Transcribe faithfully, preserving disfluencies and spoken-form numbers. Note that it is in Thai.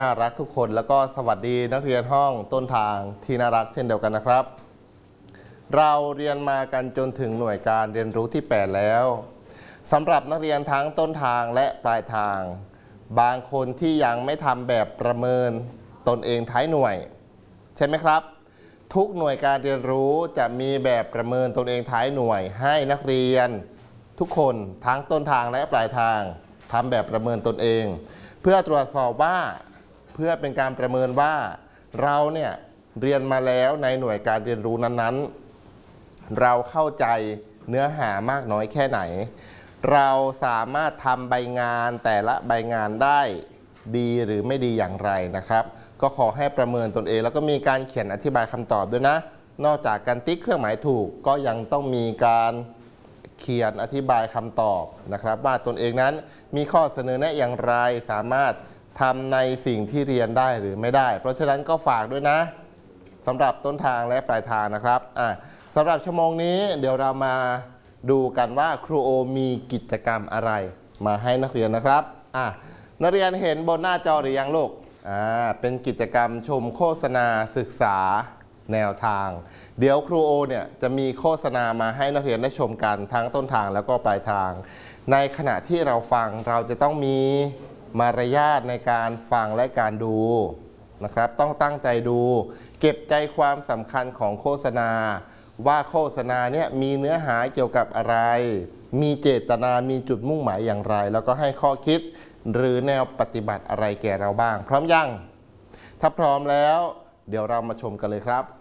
น่ารักทุกคนแล้วก็สวัสดีนักเรียนห้องต้นทางที่น่ารักเช่นเดียวกันนะครับเราเรียนมากันจนถึงหน่วยการเรียนรู้ที่แปดแล้วสำหรับนักเรียนทั้งต้นทางและปลายทางบางคนที่ยังไม่ทำแบบประเมินตนเองท้ายหน่วยใช่ไหมครับทุกหน่วยการเรียนรู้จะมีแบบประเมินตนเองท้ายหน่วยให้นักเรียนทุกคนทั้งต้นทางและปลายทางทำแบบประเมินตนเองเพื่อตรวจสอบว่าเพื่อเป็นการประเมินว่าเราเนี่ยเรียนมาแล้วในหน่วยการเรียนรู้นั้นๆเราเข้าใจเนื้อหามากน้อยแค่ไหนเราสามารถทำใบงานแต่ละใบงานได้ดีหรือไม่ดีอย่างไรนะครับก็ขอให้ประเมินตนเองแล้วก็มีการเขียนอธิบายคำตอบด้วยนะนอกจากการติ๊กเครื่องหมายถูกก็ยังต้องมีการเขียนอธิบายคำตอบนะครับว่าตนเองนั้นมีข้อเสนอแนะอย่างไรสามารถทำในสิ่งที่เรียนได้หรือไม่ได้เพราะฉะนั้นก็ฝากด้วยนะสำหรับต้นทางและปลายทางนะครับอ่ะสำหรับชั่วโมงนี้เดี๋ยวเรามาดูกันว่าครูโอมีกิจกรรมอะไรมาให้นักเรียนนะครับอ่ะนักเรียนเห็นบนหน้าจอหรือยังลูกอ่าเป็นกิจกรรมชมโฆษณาศึกษาแนวทางเดี๋ยวครูโอเนี่ยจะมีโฆษณามาให้นักเรียนได้ชมกันทั้งต้นทางแล้วก็ปลายทางในขณะที่เราฟังเราจะต้องมีมารยาทในการฟังและการดูนะครับต้องตั้งใจดูเก็บใจความสำคัญของโฆษณาว่าโฆษณาเนี่ยมีเนื้อหาเกี่ยวกับอะไรมีเจตนามีจุดมุ่งหมายอย่างไรแล้วก็ให้ข้อคิดหรือแนวปฏิบัติอะไรแก่เราบ้างพร้อมยังถ้าพร้อมแล้วเดี๋ยวเรามาชมกันเลยครับ